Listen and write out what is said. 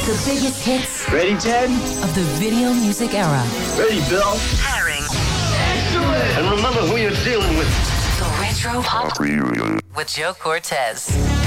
The biggest hits. Ready, Ted? Of the video music era. Ready, Bill? Herring. Excellent! And remember who you're dealing with. The Retro Pop with Joe Cortez.